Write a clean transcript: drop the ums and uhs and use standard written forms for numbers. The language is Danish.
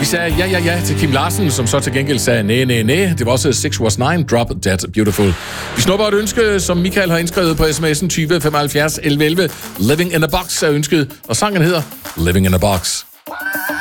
Vi sagde ja til Kim Larsen, som så til gengæld sagde næ. Det var også 6 Was 9, Drop That Beautiful. Vi snupper et ønske, som Michael har indskrevet på sms'en 20 75 11 11. Living in a Box er ønsket, og sangen hedder Living in a Box.